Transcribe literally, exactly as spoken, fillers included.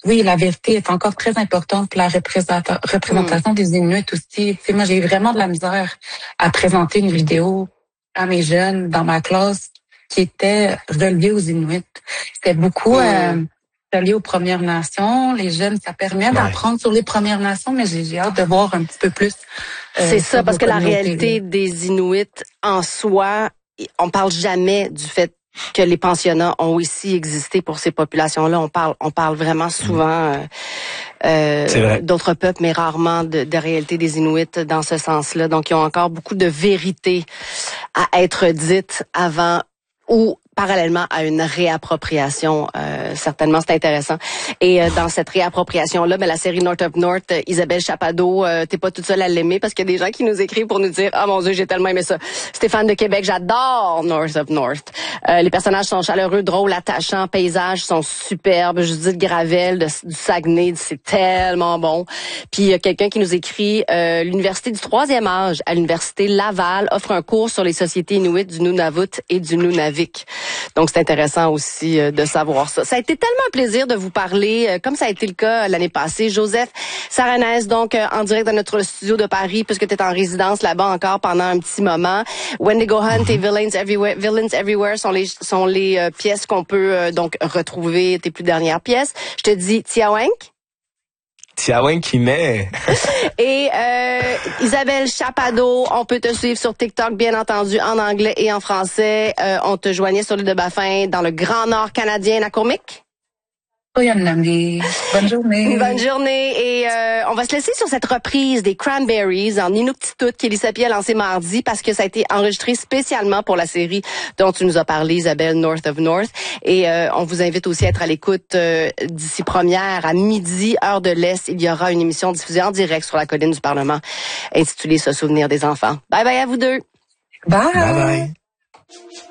oui, la vérité est encore très importante pour la représenta- représentation mmh. des Inuits aussi. Tu sais, moi, j'ai eu vraiment de la misère à présenter une vidéo à mes jeunes dans ma classe qui était reliée aux Inuits. C'était beaucoup mmh. euh, relié aux Premières Nations. Les jeunes, ça permet ouais. d'apprendre sur les Premières Nations, mais j'ai, j'ai hâte de voir un petit peu plus. Euh, C'est ça, parce que la réalité des Inuits en soi, on parle jamais du fait que les pensionnats ont aussi existé pour ces populations-là. On parle, on parle vraiment souvent euh, euh, d'autres peuples, mais rarement de, de réalité des Inuits dans ce sens-là. Donc, ils ont encore beaucoup de vérités à être dites avant ou parallèlement à une réappropriation. Euh, certainement, c'est intéressant. Et euh, dans cette réappropriation-là, ben, la série North of North, euh, Isabelle Chappado, euh, t'es pas toute seule à l'aimer parce qu'il y a des gens qui nous écrivent pour nous dire « Ah oh, mon Dieu, j'ai tellement aimé ça. » Stéphane de Québec, j'adore North of North. Euh, les personnages sont chaleureux, drôles, attachants, paysages sont superbes. Judith Gravel de, du Saguenay, c'est tellement bon. Puis il y a quelqu'un qui nous écrit euh, « L'Université du troisième âge à l'Université Laval offre un cours sur les sociétés inuites du Nunavut et du Nunavik. » Donc, c'est intéressant aussi euh, de savoir ça. Ça a été tellement un plaisir de vous parler, euh, comme ça a été le cas l'année passée. Joseph Saranès, donc, euh, en direct dans notre studio de Paris, puisque tu es en résidence là-bas encore pendant un petit moment. Wendigo Hunt mm-hmm. et Villains Everywhere, Villains Everywhere sont les sont les euh, pièces qu'on peut euh, donc retrouver, tes plus dernières pièces. Je te dis Tiawenk. Tiawenk qui met. Et euh, Isabelle Chappado, on peut te suivre sur TikTok, bien entendu, en anglais et en français. Euh, on te joignait sur l'île de Baffin, dans le Grand Nord canadien, à Courmic. Bonne journée. Bonne journée. Et euh, on va se laisser sur cette reprise des Cranberries en Inuktitut qu'Elisapie a lancé mardi parce que ça a été enregistré spécialement pour la série dont tu nous as parlé, Isabelle, North of North. Et euh, on vous invite aussi à être à l'écoute euh, d'ici première à midi, heure de l'Est. Il y aura une émission diffusée en direct sur la colline du Parlement intitulée « Se souvenir des enfants ». Bye bye à vous deux. Bye. Bye bye.